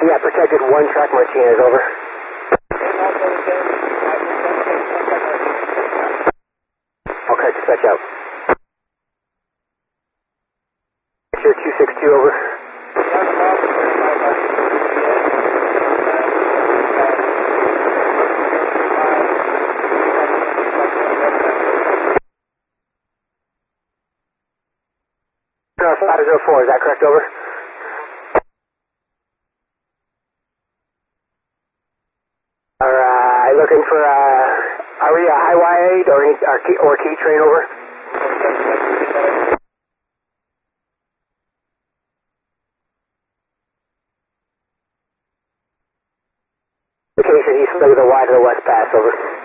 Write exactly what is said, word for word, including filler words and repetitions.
Yeah, protected one track Martinez, over. Okay, dispatch out. Sure, two six two, over. five zero four, is that correct, over? Alright, looking for, uh, are we a high Y eight or, or, key, or key train, over? Location east of the Y to the west pass, over.